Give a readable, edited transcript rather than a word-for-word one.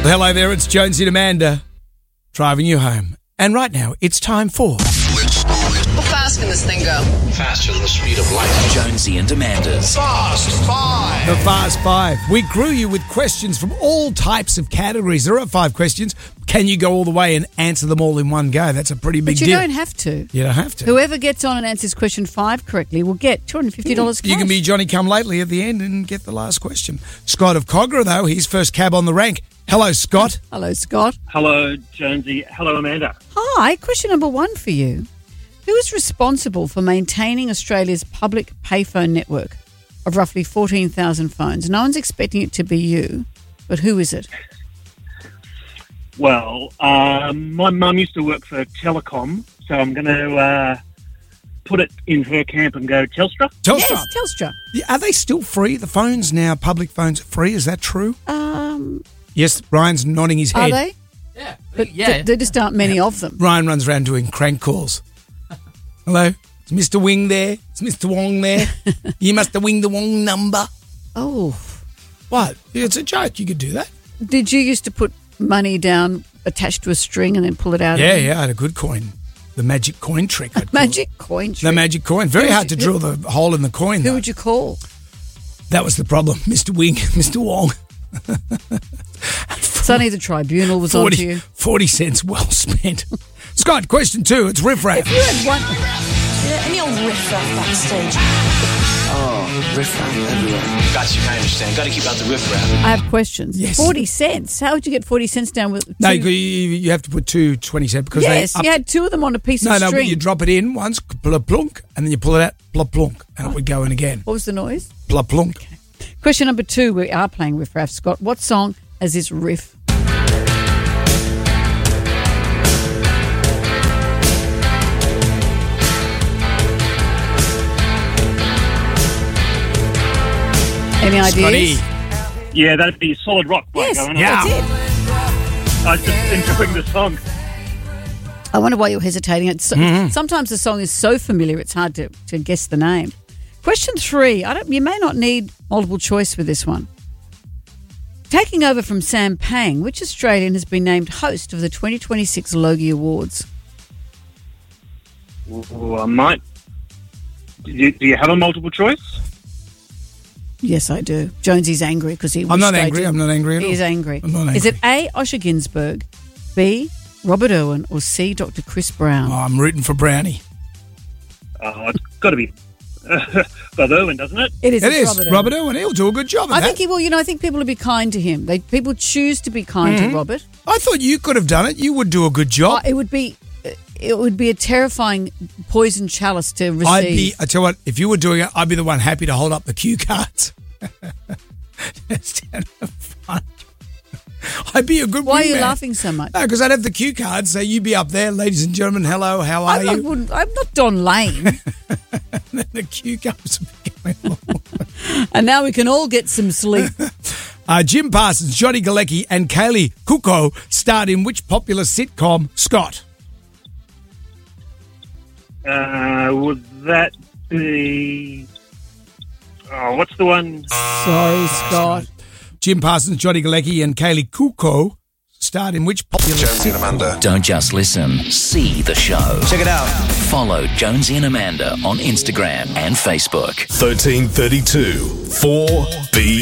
Well, hello there, it's Jonesy and Amanda driving you home. And right now, it's time for... How fast can this thing go? Faster than the speed of light. Jonesy and Amanda's Fast Five. The Fast Five. We grew you with questions from all types of categories. There are 5 questions. Can you go all the way and answer them all in one go? That's a pretty big But you deal. don't have to. You don't have to. Whoever gets on and answers question 5 correctly will get $250 cash. You can be Johnny Come Lately at the end and get the last question. Scott of Cogra, though, he's first cab on the rank. Hello, Scott. Hello, Scott. Hello, Jonesy. Hello, Amanda. Hi, question number 1 for you. Who is responsible for maintaining Australia's public payphone network of roughly 14,000 phones? No one's expecting it to be you, but who is it? Well, my mum used to work for Telecom, so I'm going to put it in her camp and go Telstra. Telstra. Yes, Telstra. Yeah, are they still free? The phones now, public phones are free. Is that true? Yes, Ryan's nodding his head. Are they? Yeah. But there just aren't many of them. Ryan runs around doing crank calls. Hello? Is Mr. Wing there? Is Mr. Wong there? You must have winged the Wong number. Oh. What? It's a joke. You could do that. Did you used to put money down attached to a string and then pull it out? Yeah, again? I had a good coin. The magic coin trick. I'd call Magic it. coin The trick. magic coin. Very hard to drill the hole in the coin, Who though. would you call? That was the problem. Mr. Wing, Mr. Wong. Sonny the Tribunal was on to you. 40 cents well spent. Scott, question 2. It's riffraff. If you had one... Any old riff-raff backstage. Oh, riffraff everywhere. Got you, I understand. Got to keep out the riffraff. I have questions. Yes. 40 cents. How would you get 40 cents down with... No, two- you have to put 2 20 cents because Yes, they... you had 2 of them on a piece No, of but string. you drop it in once, plunk, and then you pull it out, plunk, and it would go in again. What was the noise? Plunk. Question number 2, we are playing Riff Raff, Scott. What song has this riff? Any ideas? Scotty. Yeah, that'd be Solid Rock. Yes, going on. Yeah. that's it. I was just enjoying the song. I wonder why you're hesitating. Sometimes the song is so familiar it's hard to guess the name. Question 3. You may not need multiple choice with this one. Taking over from Sam Pang, which Australian has been named host of the 2026 Logie Awards? Ooh, I might. Do you have a multiple choice? Yes, I do. Jonesy's angry because he. I'm not angry. I'm not angry at all. He's angry. I'm not angry. Is it A, Osher Ginsburg, B, Robert Irwin, or C, Dr. Chris Brown? Oh, I'm rooting for Brownie. Oh, it's got to be Bob Irwin, doesn't it? It is. It it's is. Robert Irwin. He'll do a good job at I that. think he will. I think people will be kind to him. People choose to be kind to Robert. I thought you could have done it. You would do a good job. It would be a terrifying poison chalice to receive. I tell you what, if you were doing it, I'd be the one happy to hold up the cue cards. Stand up front. I'd be a good Why are you wingman. laughing so much? No, because I'd have the cue cards, so you'd be up there, ladies and gentlemen, hello, how are you? I'm not Don Lane. The cue cards would be going along. And now we can all get some sleep. Jim Parsons, Johnny Galecki and Kaylee Kuko starred in which popular sitcom? Scott. Would that be... Oh, what's the one? Sorry, Scott. Jim Parsons, Johnny Galecki and Kaylee Kuko starred in which popular Jonesy and Amanda. Don't just listen, see the show. Check it out. Follow Jonesy and Amanda on Instagram and Facebook. 1332 4B